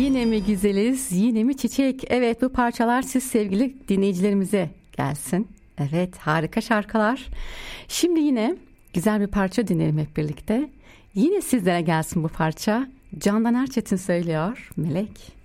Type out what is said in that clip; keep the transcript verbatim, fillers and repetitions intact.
Yine mi güzeliz, yine mi çiçek? Evet, bu parçalar siz sevgili dinleyicilerimize gelsin. Evet, harika şarkılar. Şimdi yine güzel bir parça dinleyelim hep birlikte. Yine sizlere gelsin bu parça. Candan Erçetin söylüyor, Melek.